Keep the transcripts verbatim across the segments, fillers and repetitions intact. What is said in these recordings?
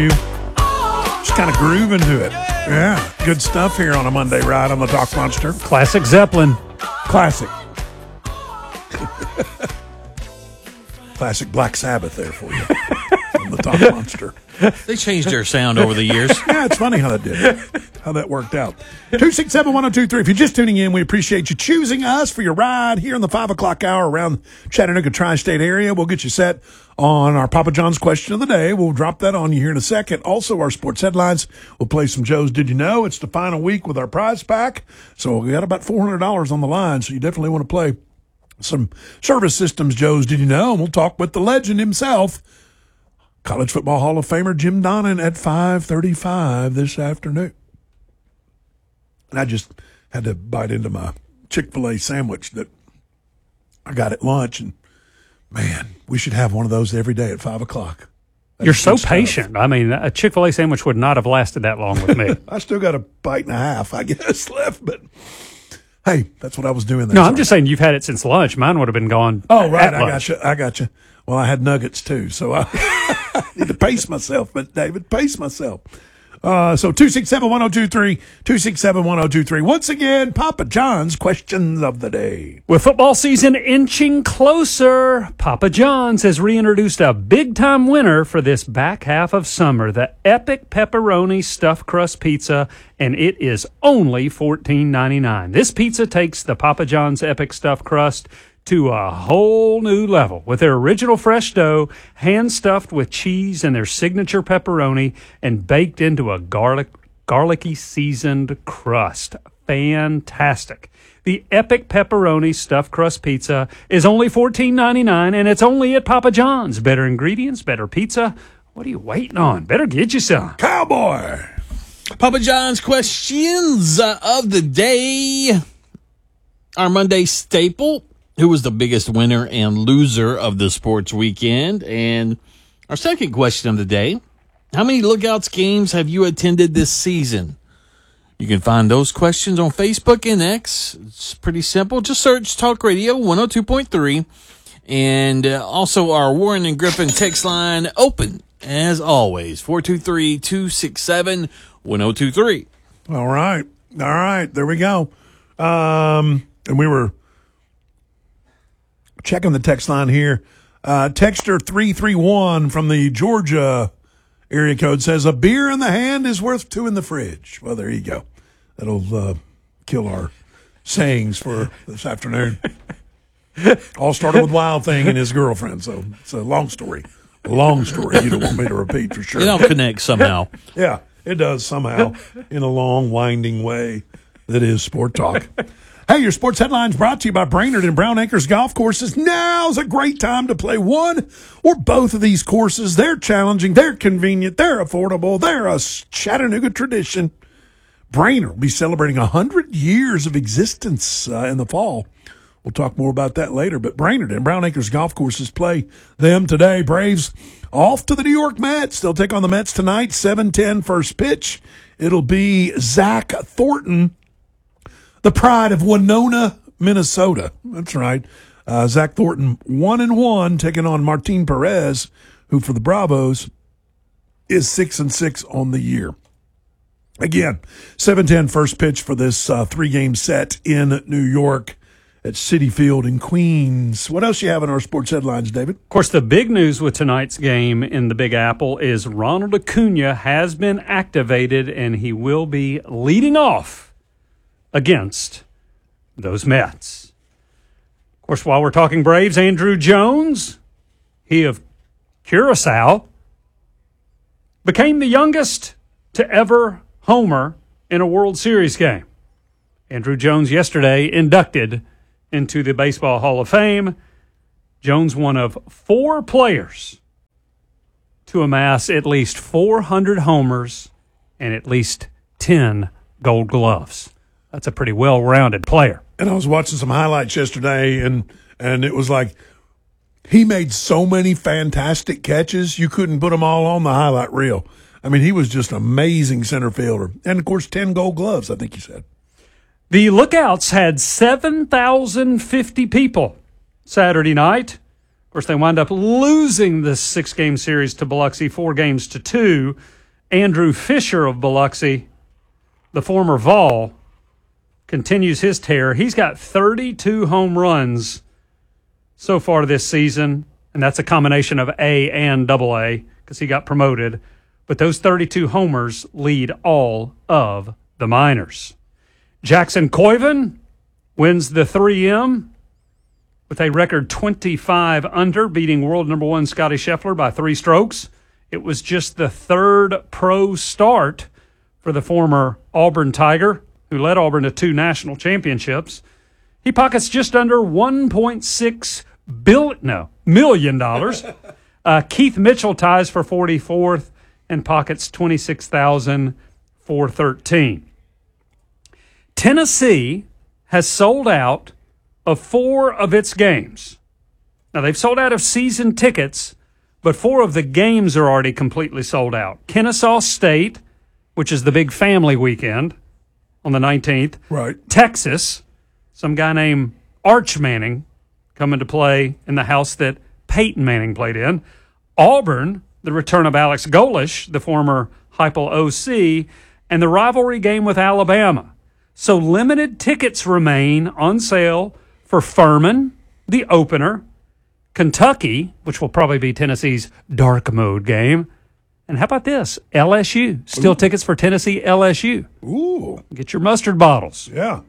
Just kind of grooving to it. Yeah, good stuff here on a Monday ride on the Talk Monster. Classic Zeppelin. Classic. Classic Black Sabbath there for you on the Talk Monster. They changed their sound over the years. Yeah, it's funny how that did. How that worked out. two six seven, one oh two three. If you're just tuning in, we appreciate you choosing us for your ride here in the five o'clock hour around Chattanooga tri-state area. We'll get you set on our Papa John's question of the day. We'll drop that on you here in a second. Also, our sports headlines. We'll play some Joe's Did You Know? It's the final week with our prize pack. So we got about four hundred dollars on the line, so you definitely want to play some Service Systems Joe's Did You Know? And we'll talk with the legend himself, College Football Hall of Famer Jim Donnan at five thirty-five this afternoon. And I just had to bite into my Chick-fil-A sandwich that I got at lunch. And, man, we should have one of those every day at five o'clock. That You're so patient. I mean, a Chick-fil-A sandwich would not have lasted that long with me. I still got a bite and a half, I guess, left. But, hey, that's what I was doing there. No, I'm just saying you've had it since lunch. Mine would have been gone. Oh, right. I lunch. got you. I got you. Well, I had nuggets, too, so I need to pace myself, but David, pace myself. Uh, so two six seven, one oh two three, two six seven, one oh two three. Once again, Papa John's questions of the day. With football season inching closer, Papa John's has reintroduced a big-time winner for this back half of summer, the Epic Pepperoni Stuffed Crust Pizza, and it is only fourteen ninety-nine. This pizza takes the Papa John's Epic Stuffed Crust to a whole new level with their original fresh dough, hand-stuffed with cheese and their signature pepperoni, and baked into a garlic, garlicky seasoned crust. Fantastic. The Epic Pepperoni Stuffed Crust Pizza is only fourteen ninety-nine, and it's only at Papa John's. Better ingredients, better pizza. What are you waiting on? Better get you some. Cowboy! Papa John's questions uh, of the day. Our Monday staple. Who was the biggest winner and loser of the sports weekend? And our second question of the day, how many Lookouts games have you attended this season? You can find those questions on Facebook and X. It's pretty simple. Just search Talk Radio one oh two point three. And uh, also our Warren and Griffin text line open, as always, four two three, two six seven, one oh two three. All right. All right. There we go. Um, and we were checking the text line here. Uh, Texter three three one from the Georgia area code says, a beer in the hand is worth two in the fridge. Well, there you go. That'll uh, kill our sayings for this afternoon. All started with Wild Thing and his girlfriend, so it's a long story. A long story you don't want me to repeat for sure. It all connects somehow. Yeah, it does somehow in a long, winding way that is Sport Talk. Hey, your sports headlines brought to you by Brainerd and Brown Acres Golf Courses. Now's a great time to play one or both of these courses. They're challenging, they're convenient, they're affordable, they're a Chattanooga tradition. Brainerd will be celebrating one hundred years of existence uh, in the fall. We'll talk more about that later, but Brainerd and Brown Acres Golf Courses play them today. Braves off to the New York Mets. They'll take on the Mets tonight, seven ten first pitch. It'll be Zach Thornton, the pride of Winona, Minnesota. That's right. Uh, Zach Thornton, one and one, taking on Martin Perez, who for the Bravos is six and six on the year. Again, seven ten first pitch for this uh, three-game set in New York at Citi Field in Queens. What else you have in our sports headlines, David? Of course, the big news with tonight's game in the Big Apple is Ronald Acuna has been activated, and he will be leading off against those Mets. Of course, while we're talking Braves, Andrew Jones, he of Curacao, became the youngest to ever homer in a World Series game. Andrew Jones yesterday inducted into the Baseball Hall of Fame. Jones, one of four players to amass at least four hundred homers and at least ten Gold Gloves. That's a pretty well-rounded player. And I was watching some highlights yesterday, and and it was like he made so many fantastic catches, you couldn't put them all on the highlight reel. I mean, he was just an amazing center fielder. And, of course, ten Gold Gloves, I think you said. The Lookouts had seven thousand fifty people Saturday night Of course, they wind up losing this six-game series to Biloxi, four games to two. Andrew Fisher of Biloxi, the former Vol, continues his tear. He's got thirty-two home runs so far this season, and that's a combination of A and double A because he got promoted. But those thirty-two homers lead all of the minors. Jackson Coyven wins the three M with a record twenty-five under, beating world number one Scotty Scheffler by three strokes. It was just the third pro start for the former Auburn Tiger, who led Auburn to two national championships. He pockets just under one point six billion, no, million dollars. uh, Keith Mitchell ties for forty-fourth and pockets twenty-six thousand four hundred thirteen. Tennessee has sold out of four of its games. Now, they've sold out of season tickets, but four of the games are already completely sold out. Kennesaw State, which is the big family weekend on the nineteenth. Right. Texas, some guy named Arch Manning coming to play in the house that Peyton Manning played in. Auburn, the return of Alex Golish, the former Heupel O C, and the rivalry game with Alabama. So limited tickets remain on sale for Furman, the opener, Kentucky, which will probably be Tennessee's dark mode game. And how about this? L S U. Still Ooh. Tickets for Tennessee L S U. Ooh. Get your mustard bottles. Yeah.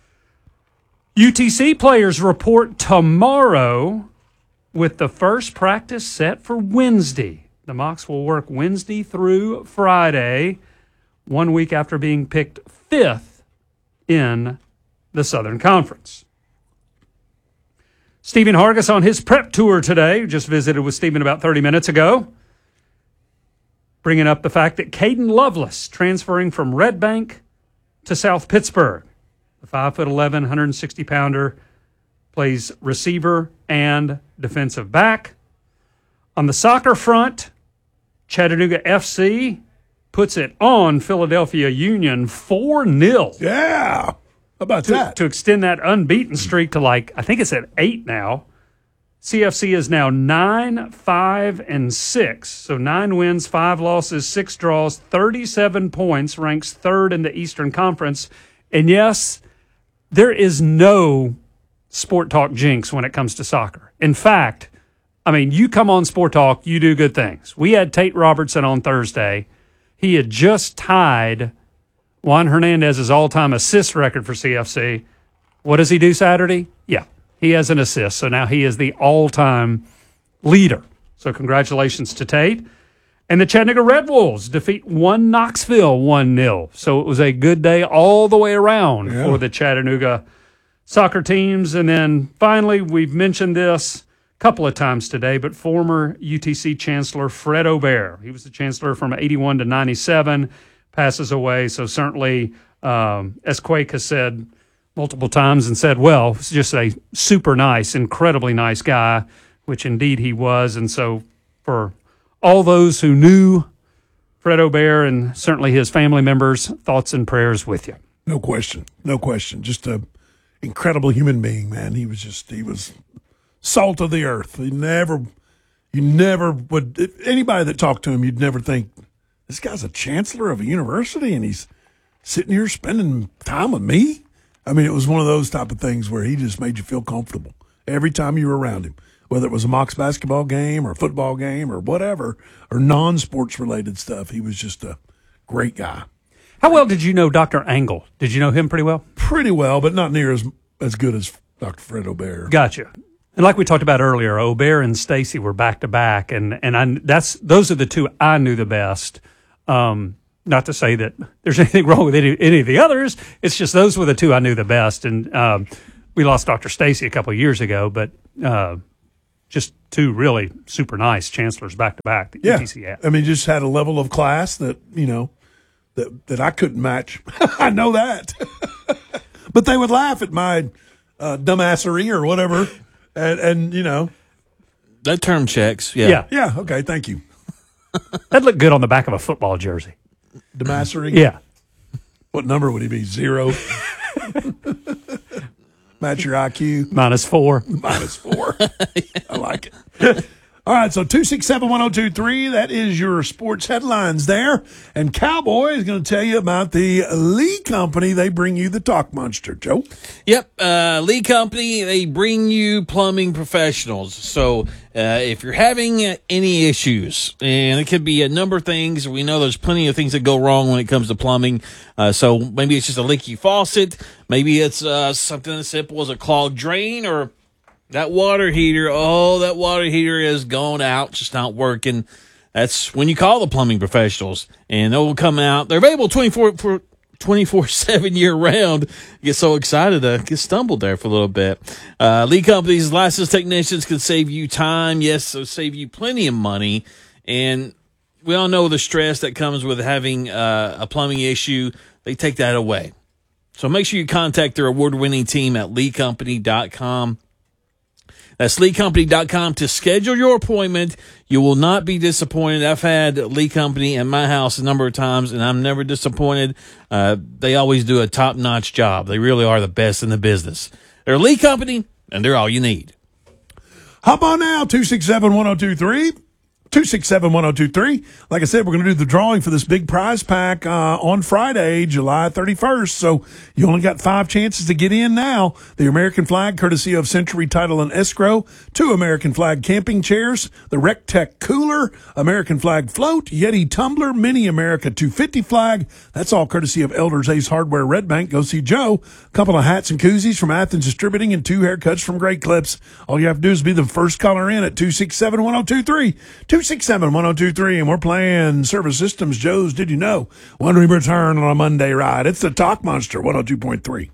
U T C players report tomorrow with the first practice set for Wednesday. The Mocs will work Wednesday through Friday, one week after being picked fifth in the Southern Conference. Stephen Hargis on his prep tour today. Just visited with Stephen about thirty minutes ago. Bringing up the fact that Caden Lovelace transferring from Red Bank to South Pittsburgh. The five foot eleven, one hundred sixty pounder plays receiver and defensive back. On the soccer front, Chattanooga F C puts it on Philadelphia Union four nil. Yeah. How about to, that? To extend that unbeaten streak to, like, I think it's at eight now. C F C is now nine, five, and six. So nine wins, five losses, six draws, thirty-seven points, ranks third in the Eastern Conference. And yes, there is no Sport Talk jinx when it comes to soccer. In fact, I mean, you come on Sport Talk, you do good things. We had Tate Robertson on Thursday. He had just tied Juan Hernandez's all-time assist record for C F C. What does he do Saturday? Yeah, he has an assist. So now he is the all-time leader. So congratulations to Tate. And the Chattanooga Red Wolves defeat one Knoxville one nil. So it was a good day all the way around yeah. for the Chattanooga soccer teams. And then finally, we've mentioned this a couple of times today, but former U T C Chancellor Fred Obear, he was the Chancellor from eighty-one to ninety-seven, passes away. So certainly, um, as Quake has said multiple times and said, well, it's just a super nice, incredibly nice guy, which indeed he was. And so for all those who knew Fred Obear and certainly his family members, thoughts and prayers with you. No question. No question. Just a incredible human being, man. He was just, he was salt of the earth. He never, you never would, anybody that talked to him, you'd never think, this guy's a chancellor of a university and he's sitting here spending time with me. I mean, it was one of those type of things where he just made you feel comfortable every time you were around him, whether it was a Mocs basketball game or a football game or whatever, or non-sports related stuff. He was just a great guy. How well did you know Doctor Angle? Did you know him pretty well? Pretty well, but not near as as good as Doctor Fred Obear. Gotcha. And like we talked about earlier, Obear and Stacy were back to back, and and I that's those are the two I knew the best. Um, not to say that there's anything wrong with any, any of the others. It's just those were the two I knew the best. And um, we lost Doctor Stacy a couple of years ago, but uh, just two really super nice chancellors back to back that yeah. U T C had. I mean, just had a level of class that, you know, that, that I couldn't match. I know that. But they would laugh at my uh, dumbassery or whatever. And, and, you know. That term checks. Yeah. Yeah. Yeah. Okay. Thank you. That'd look good on the back of a football jersey. Dumbassery? Yeah. What number would he be? Zero? Match your I Q? Minus four. Minus four. I like it. All right, so two six seven, one oh two three, that is your sports headlines there. And Cowboy is going to tell you about the Lee Company. They bring you the Talk Monster, Joe. Yep, uh, Lee Company, they bring you plumbing professionals. So uh, if you're having uh, any issues, and it could be a number of things, we know there's plenty of things that go wrong when it comes to plumbing. Uh, so maybe it's just a leaky faucet. Maybe it's uh, something as simple as a clogged drain, or that water heater, oh, that water heater is gone out, just not working. That's when you call the plumbing professionals, and they will come out. They're available twenty-four twenty-four seven year round. You get so excited, I get stumbled there for a little bit. Uh, Lee Company's licensed technicians can save you time, yes, so save you plenty of money. And we all know the stress that comes with having uh, a plumbing issue. They take that away. So make sure you contact their award-winning team at lee company dot com. That's lee company dot com to schedule your appointment. You will not be disappointed. I've had Lee Company in my house a number of times, and I'm never disappointed. Uh, they always do a top-notch job. They really are the best in the business. They're Lee Company, and they're all you need. Hop on now, two six seven, one oh two three. two six seven, one oh two three. Like I said, we're going to do the drawing for this big prize pack uh, on Friday, July thirty-first. So you only got five chances to get in now. The American flag, courtesy of Century Title and Escrow. Two American flag camping chairs. The Rectech cooler. American flag float. Yeti tumbler. Mini America two fifty flag. That's all courtesy of Elders Ace Hardware Red Bank. Go see Joe. A couple of hats and koozies from Athens Distributing and two haircuts from Great Clips. All you have to do is be the first caller in at two six seven, one oh two three. two six seven, one oh two three, and we're playing Service Systems. Joe's Did You Know? When we return on a Monday ride, it's the Talk Monster one oh two point three.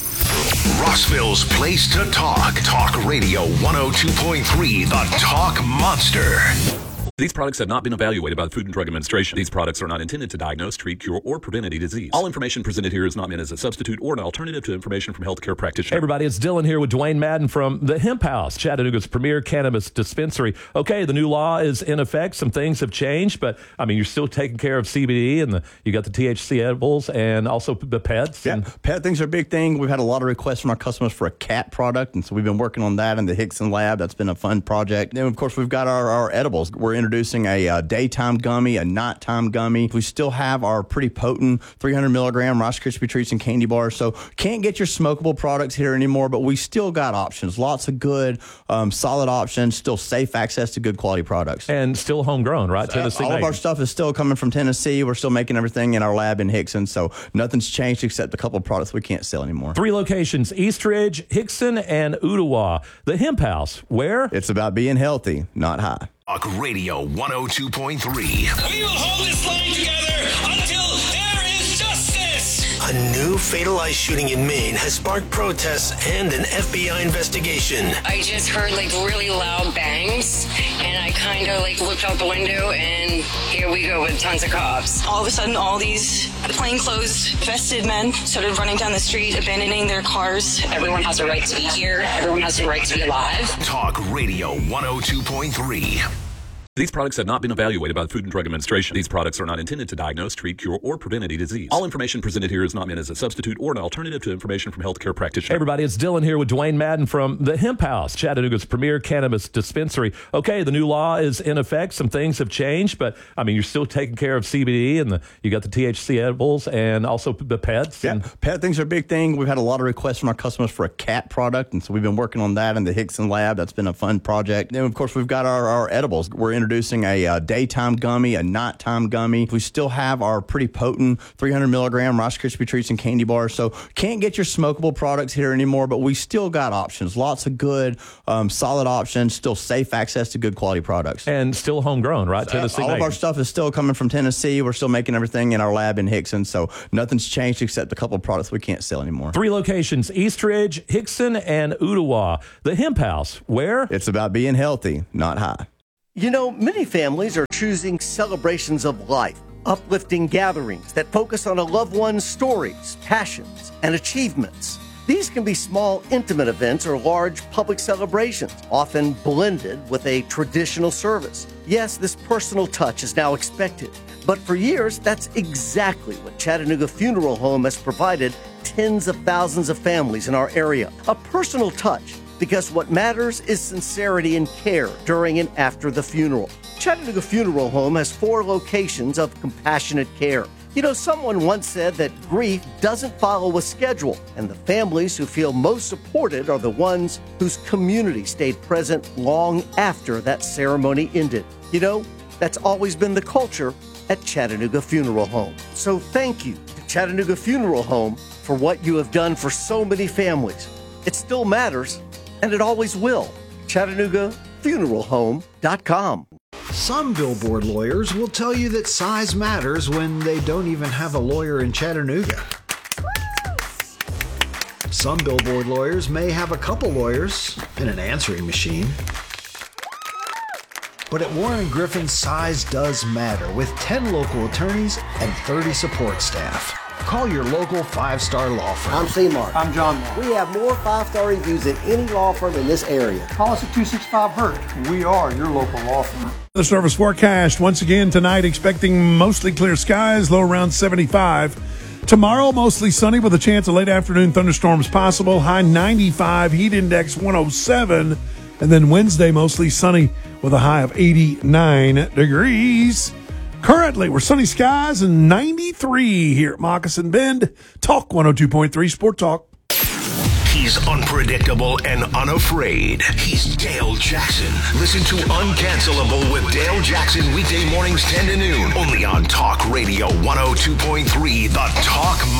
Rossville's place to talk. Talk Radio one oh two point three, the Talk Monster. These products have not been evaluated by the Food and Drug Administration. These products are not intended to diagnose, treat, cure, or prevent any disease. All information presented here is not meant as a substitute or an alternative to information from healthcare practitioners. Hey everybody, it's Dylan here with Dwayne Madden from the Hemp House, Chattanooga's premier cannabis dispensary. Okay, the new law is in effect. Some things have changed, but I mean, you're still taking care of C B D, and the, you got the T H C edibles and also the pets. Yeah, and pet things are a big thing. We've had a lot of requests from our customers for a cat product, and so we've been working on that in the Hickson lab. That's been a fun project. Then, of course, we've got our, our edibles. We're introducing a uh, daytime gummy, a nighttime gummy. We still have our pretty potent three hundred milligram Rice Krispie treats and candy bars. So can't get your smokable products here anymore, but we still got options. Lots of good, um, solid options. Still safe access to good quality products. and still homegrown, right? Tennessee All of made. our stuff is still coming from Tennessee. We're still making everything in our lab in Hickson. So nothing's changed except a couple of products we can't sell anymore. Three locations: Eastridge, Hickson, and Ottawa. The Hemp House, where? It's about being healthy, not high. Talk Radio one oh two point three. We will hold this line together until there is justice. A new fatal ice shooting in Maine has sparked protests and an F B I investigation. I just heard like really loud bangs, and I kind of like looked out the window, and here we go with tons of cops. All of a sudden, all these plainclothes vested men started running down the street, abandoning their cars. Everyone has a right to be here. Everyone has a right to be alive. Talk Radio one oh two point three. These products have not been evaluated by the Food and Drug Administration. These products are not intended to diagnose, treat, cure, or prevent any disease. All information presented here is not meant as a substitute or an alternative to information from healthcare practitioners. Hey everybody, it's Dylan here with Dwayne Madden from the Hemp House, Chattanooga's premier cannabis dispensary. Okay, the new law is in effect. Some things have changed, but I mean, you're still taking care of C B D, and the, you got the T H C edibles and also the pets. Yeah, and pet things are a big thing. We've had a lot of requests from our customers for a cat product, and so we've been working on that in the Hickson lab. That's been a fun project. Then, of course, we've got our, our edibles. We're introducing a uh, daytime gummy, a nighttime gummy. We still have our pretty potent three hundred milligram Rice Krispie treats and candy bars. So can't get your smokable products here anymore, but we still got options. Lots of good, um, solid options. Still safe access to good quality products. and still homegrown, right? Tennessee All of made. our stuff is still coming from Tennessee. We're still making everything in our lab in Hickson. So nothing's changed except a couple of products we can't sell anymore. Three locations: Eastridge, Hickson, and Ottawa. The Hemp House, where? It's about being healthy, not high. You know, many families are choosing celebrations of life, uplifting gatherings that focus on a loved one's stories, passions, and achievements. These can be small, intimate events or large public celebrations, often blended with a traditional service. Yes, this personal touch is now expected, but for years, that's exactly what Chattanooga Funeral Home has provided tens of thousands of families in our area. A personal touch because what matters is sincerity and care during and after the funeral. Chattanooga Funeral Home has four locations of compassionate care. You know, someone once said that grief doesn't follow a schedule, and the families who feel most supported are the ones whose community stayed present long after that ceremony ended. You know, that's always been the culture at Chattanooga Funeral Home. So thank you to Chattanooga Funeral Home for what you have done for so many families. It still matters, and it always will. Chattanooga Funeral Home dot com. Some billboard lawyers will tell you that size matters when they don't even have a lawyer in Chattanooga. Some billboard lawyers may have a couple lawyers and an answering machine. But at Warren Griffin, size does matter with ten local attorneys and thirty support staff. Call your local five-star law firm. I'm C-Mark. I'm John Mark. We have more five-star reviews than any law firm in this area. Call us at two six five H U R T. We are your local law firm. The service forecast once again tonight, expecting mostly clear skies, low around seventy-five. Tomorrow, mostly sunny with a chance of late afternoon thunderstorms possible. High ninety-five, heat index one oh seven. And then Wednesday, mostly sunny with a high of eighty-nine degrees. Currently, we're sunny skies and ninety-three here at Moccasin Bend. Talk one oh two point three Sport Talk. He's unpredictable and unafraid. He's Dale Jackson. Listen to Uncancelable with Dale Jackson weekday mornings ten to noon. Only on Talk Radio one oh two point three, The Talk